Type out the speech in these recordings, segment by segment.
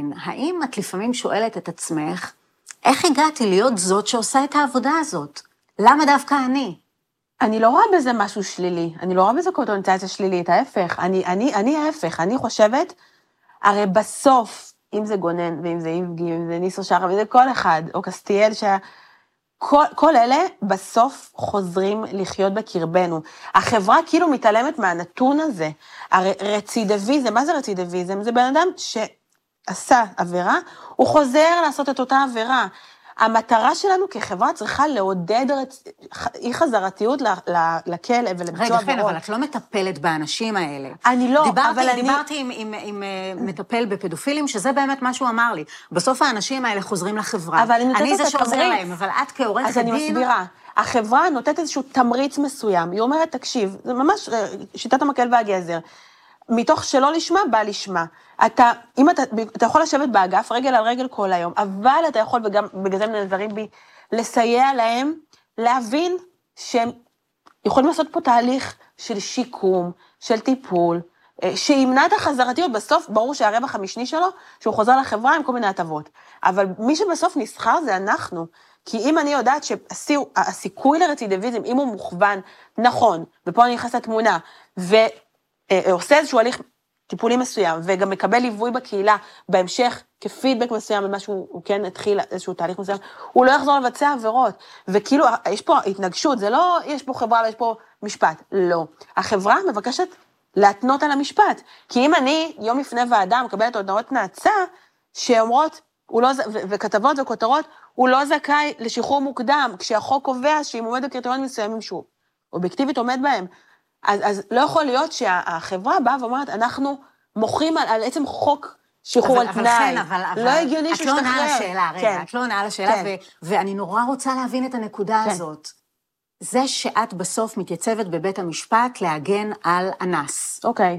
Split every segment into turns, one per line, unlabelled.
גונן, האם את לפעמים שואלת את עצמך, איך הגעתי להיות זאת שעושה את העבודה הזאת? למה דווקא אני?
אני לא רואה בזה משהו שלילי, אני לא רואה בזה קונוטציה שלילית, ההפך, אני ההפך, אני חושבת, הרי בסוף, אם זה גונן, ואם זה איבגי, ואם זה ניסו שחר, וזה כל אחד, או קסטיאל, כל אלה בסוף חוזרים לחיות בקרבנו. החברה כאילו מתעלמת מהנתון הזה. הרי רצידיביזם, מה זה רצידיביזם? זה בן אדם שעשה עבירה, הוא חוזר לעשות את אותה עבירה. המטרה שלנו כחברה צריכה לעודד אי חזרתיות לכלא ולמצוא עבירות.
רגע, אבל את לא מטפלת באנשים האלה.
אני לא, אבל אני...
דיברתי עם מטפל בפדופילים, שזה באמת מה שהוא אמר לי. בסוף האנשים האלה חוזרים לחברה.
אבל
אני זה שעוזר להם, אבל את כעורכת
דין... אז אני מסבירה. החברה נותנת איזשהו תמריץ מסוים. היא אומרת, תקשיב, זה ממש שיטת המקל והגזר. מתוך שלא לשמה, בא לשמה. אתה יכול לשבת באגף, רגל על רגל כל היום, אבל אתה יכול, וגם בגלל זה הם נעזרים בי, לסייע להם, להבין שהם יכולים לעשות פה תהליך של שיקום, של טיפול, שימנע את החזרתיות. בסוף ברור שהרווח המשני שלו, שהוא חוזר לחברה עם כל מיני הטבות. אבל מי שבסוף נסחר זה אנחנו. כי אם אני יודעת שהסיכוי לרצידיביזם, אם הוא מוכוון נכון, ופה אני נכנס לתמונה, ועושה איזשהו הליך טיפולי מסוים, וגם מקבל ליווי בקהילה, בהמשך כפידבק מסוים, במה שהוא כן התחיל איזשהו תהליך מסוים, הוא לא יחזור לבצע עבירות. וכאילו, יש פה התנגשות, זה לא, יש פה חברה ויש פה משפט. לא. החברה מבקשת להתנות על המשפט. כי אם אני, יום לפני ועדה, מקבלת הודעות נאצה, שאומרות, וכתבות וכותרות, הוא לא זכאי לשחרור מוקדם, כשהחוק קובע שאם עומד בקריטריונים מסוימים שהוא אובייקטיבית עומד בהם, אז לא יכול להיות שהחברה באה ואומרת, אנחנו מוחים על עצם חוק שחרור על תנאי. לא הגיוני שתשתחרר.
את לא עונה על השאלה, רגע, את לא עונה על השאלה, ואני נורא רוצה להבין את הנקודה הזאת. זה שאת בסוף מתייצבת בבית המשפט להגן על אנס.
אוקיי.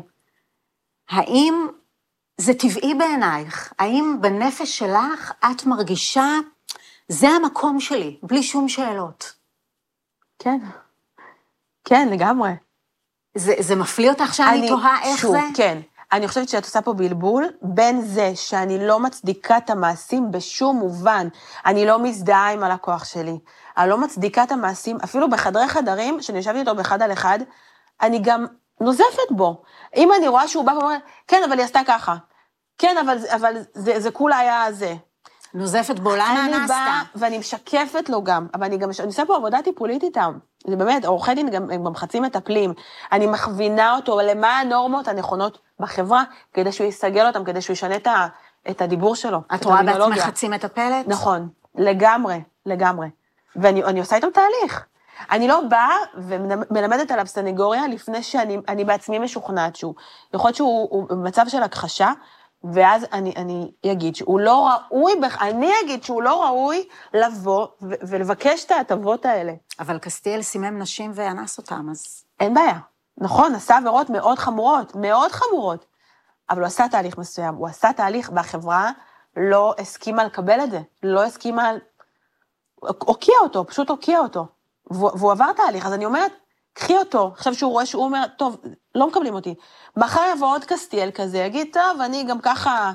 האם זה טבעי בעינייך? האם בנפש שלך את מרגישה, זה המקום שלי, בלי שום שאלות?
כן. כן, לגמרי.
זה מפליא אותך שאני תוהה איך
שוב,
זה?
כן. אני חושבת שאת עושה פה בלבול, בין זה שאני לא מצדיקה את המעשים בשום מובן, אני לא מזדהה עם הלקוח שלי, אני לא מצדיקה את המעשים, אפילו בחדרי חדרים, שאני יושבת איתו באחד על אחד, אני גם נוזפת בו. אם אני רואה שהוא בא ואומר, כן, אבל היא עשתה ככה, כן, אבל זה כולה היה זה.
נוזפת בו, למה
אני
אנסת?
באה ואני משקפת לו גם, אבל אני עושה פה עבודה טיפולית איתם. זה באמת, עורכי דין הם חצי מטפלים. אני מכווינה אותו למה הנורמות הנכונות בחברה, כדי שהוא יסגל אותם, כדי שהוא ישנה את הדיבור שלו.
את רואה בעצמך חצי מטפלת?
נכון, לגמרי, לגמרי. ואני עושה איתם תהליך. אני לא באה ומלמדת עליו סנגוריה לפני שאני בעצמי משוכנעת שהוא. יכול להיות שהוא במצב של הכחשה, ואז אני אגיד שהוא לא ראוי, אני אגיד שהוא לא ראוי לבוא ולבקש את ההטבות האלה.
אבל קסטיאל סימם נשים ואנס אותם, אז...
אין בעיה. נכון, עשה עבירות מאוד חמורות, מאוד חמורות. אבל הוא עשה תהליך מסוים, הוא עשה תהליך, והחברה לא הסכימה לקבל את זה, לא הסכימה, הוקיע אותו, פשוט הוקיע אותו. והוא עבר תהליך, אז אני אומרת, קחי אותו, עכשיו שהוא רואה שהוא אומר, טוב, לא מקבלים אותי. מחר יבוא עוד קסטיאל כזה, יגיד, טוב, אני גם ככה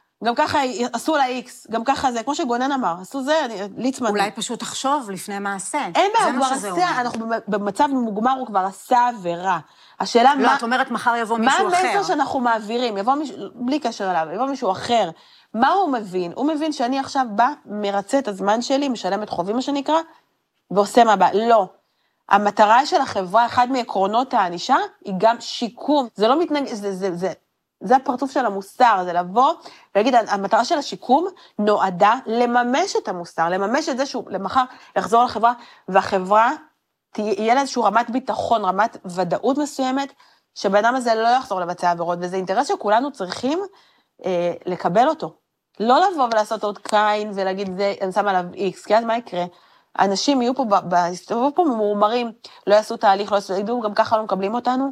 עשו לה איקס, גם ככה זה, כמו שגונן אמר, עשו זה, ליצמן.
אולי פשוט תחשוב לפני מעשה.
אין בעיה, הוא כבר עשה, אנחנו במצב מוגמר, הוא כבר עשה עבירה. השאלה
לא, את אומרת, מחר יבוא מישהו אחר.
מה המסר שאנחנו מעבירים? יבוא מישהו, בלי קשר אליו, יבוא מישהו אחר. מה הוא מבין? הוא מבין שאני עכשיו בא, מרצה את הזמן שלי, משלם את חובים, מה שנקרא, ועושה מה בא. לא. המטרה של החברה, אחד מעקרונות הענישה, היא גם שיקום. זה לא מתנגד, זה הפרצוף של המוסר, זה לבוא ולהגיד, המטרה של השיקום נועדה לממש את המוסר, לממש את זה שהוא למחר יחזור לחברה, והחברה תהיה לה איזשהו רמת ביטחון, רמת ודאות מסוימת, שבאדם הזה לא יחזור לבצע עבירות, וזה אינטרס שכולנו צריכים לקבל אותו. לא לבוא ולעשות עוד קין ולהגיד, אני שם עליו איקס, כי אז מה יקרה? אנשים יהיו פה ממורמרים, לא יעשו תהליך, לא יעשו, גם ככה לא מקבלים אותנו,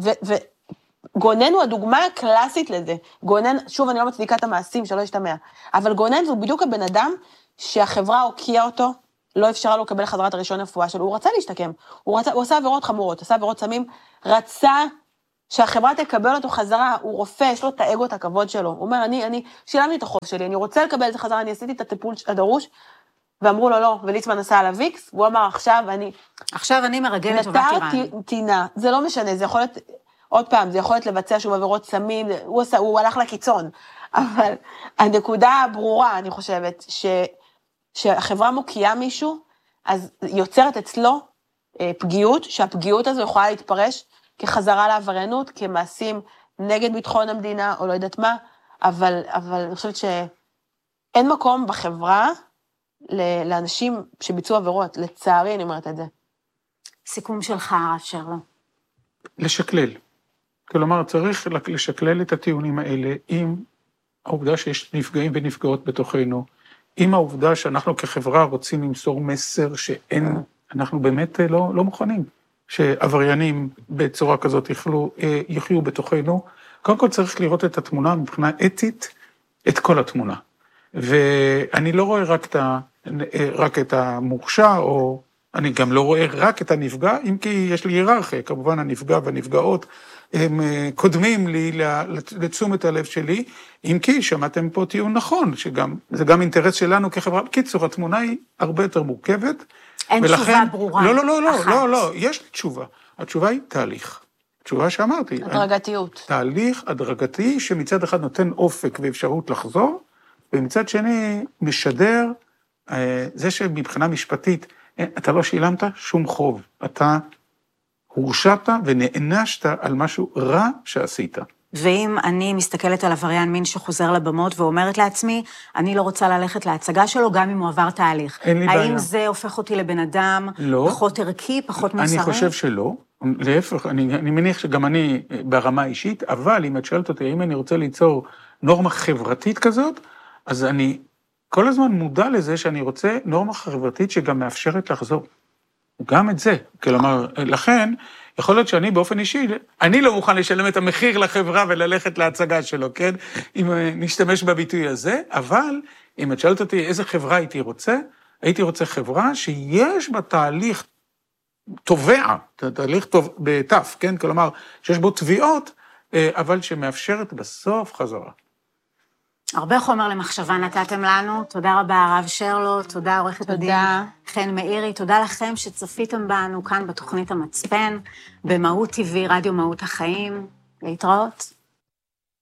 גונן הוא הדוגמה הקלאסית לזה. גונן, שוב, אני לא מצדיקה את המעשים, שלא ישתמע, אבל גונן הוא בדיוק הבן אדם שהחברה הוקיעה אותו, לא אפשרה לו לקבל חזרת הראשון הרפואה שלו, הוא רצה להשתקם, הוא עשה עבירות חמורות, עשה עבירות סמים, רצה שהחברה תקבל אותו חזרה, הוא רופא, יש לו את האגו, את הכבוד שלו. הוא אומר, אני שילמתי את החוב שלי, אני רוצה לקבל את זה חזרה, אני עשיתי את הטיפול הדרוש, ואמרו לו לא, וליצמן נסע על הוויקס, והוא אמר, עכשיו אני
מרגל לטובת איראן.
נטר טינה, זה לא משנה, זה יכול להיות, עוד פעם, זה יכול להיות לבצע שוב עבירות סמים, הוא הלך לקיצון, אבל הנקודה ברורה, אני חושבת, שהחברה מוקיעה מישהו, אז יוצרת אצלו פגיעות, שהפגיעות הזו יכולה להתפרש כחזרה לעבריינות, כמעשים נגד ביטחון המדינה, או לא יודעת מה, אבל אני חושבת שאין מקום בחברה לאנשים שביצעו עבירות, לצערי אני אומרת את זה.
סיכום שלך, הרב שרלו.
לשקלל. כלומר, צריך לשקלל את הטיעונים האלה עם העובדה שיש נפגעים ונפגעות בתוכנו, עם העובדה שאנחנו כחברה רוצים למסור מסר שאין, אנחנו באמת לא מוכנים, שעבריינים בצורה כזאת יחיו בתוכנו. קודם כל צריך לראות את התמונה מבחינה אתית, את כל התמונה. ואני לא רואה רק את המורשע, או אני גם לא רואה רק את הנפגע, אם כי יש לי היררכיה, כמובן הנפגע והנפגעות, הם קודמים לי לתשומת הלב שלי, אם כי שמעתם פה טיעון נכון, שזה גם אינטרס שלנו כחברה. בקיצור, התמונה היא הרבה יותר מורכבת.
אין ולכן, תשובה ברורה.
לא, יש תשובה. התשובה היא תהליך. התשובה שאמרתי.
הדרגתיות.
תהליך הדרגתי שמצד אחד נותן אופק ואפשרות לחזור, ומצד שני משדר, זה שמבחינה משפטית, אתה לא שילמת שום חוב, אתה הורשעת ונענשת על משהו רע שעשית.
ואם אני מסתכלת על עבריין מין שחוזר לבמות ואומרת לעצמי, אני לא רוצה ללכת להצגה שלו, גם אם הוא עבר תהליך.
אין לי בעיה.
האם זה הופך אותי לבן אדם פחות ערכי, פחות מוסרי?
אני חושב שלא. להפך, אני מניח שגם אני ברמה אישית, אבל אם את שואלת אותי, האם אני רוצה ליצור נורמה חברתית כזאת, אז אני כל הזמן מודע לזה שאני רוצה נורמה חברתית שגם מאפשרת לחזור. גם את זה. כלומר, לכן, יכול להיות שאני באופן אישי, אני לא מוכן לשלם את המחיר לחברה וללכת להצגה שלו, כן? אם נשתמש בביטוי הזה, אבל אם את שואלת אותי איזה חברה הייתי רוצה חברה שיש בה תהליך תובע, תהליך בתף, כן? כלומר, שיש בו תביעות, אבל שמאפשרת בסוף חזרה.
הרבה חומר למחשבה נתתם לנו, תודה רבה הרב שרלו, תודה עורכת הדין חן מאירי, תודה לכם שצפיתם בנו כאן בתוכנית המצפן, במהות טבעי, רדיו מהות החיים, להתראות.